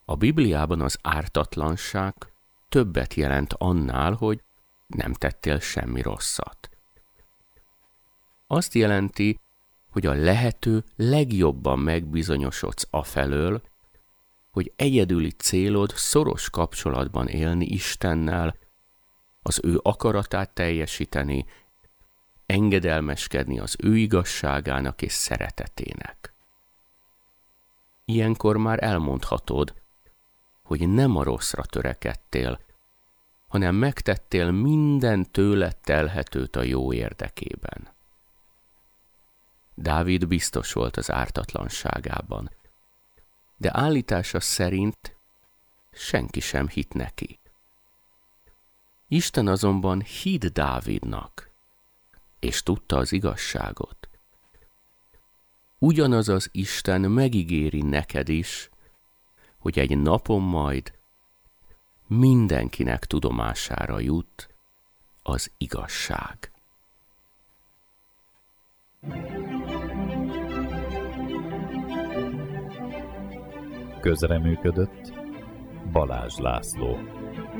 A Bibliában az ártatlanság többet jelent annál, hogy nem tettél semmi rosszat. Azt jelenti, hogy a lehető legjobban megbizonyosodsz afelől, hogy egyedüli célod szoros kapcsolatban élni Istennel, az ő akaratát teljesíteni, engedelmeskedni az ő igazságának és szeretetének. Ilyenkor már elmondhatod, hogy nem a rosszra törekedtél, hanem megtettél minden tőled telhetőt a jó érdekében. Dávid biztos volt az ártatlanságában, de állítása szerint senki sem hitt neki. Isten azonban hitt Dávidnak, és tudta az igazságot. Ugyanaz az Isten megígéri neked is, hogy egy napon majd mindenkinek tudomására jut az igazság. Közreműködött Balázs László.